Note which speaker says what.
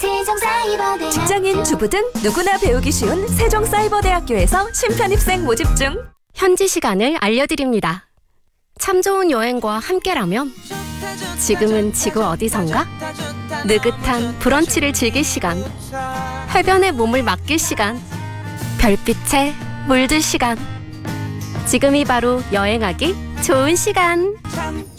Speaker 1: 세종사이버대학
Speaker 2: 직장인, 주부든 누구나 배우기 쉬운 세종사이버대학교에서 신편입생 모집 중.
Speaker 3: 현지 시간을 알려드립니다. 참 좋은 여행과 함께라면 지금은 지구 어디선가? 느긋한 브런치를 즐길 시간, 해변에 몸을 맡길 시간, 별빛에 물들 시간. 지금이 바로 여행하기 좋은 시간.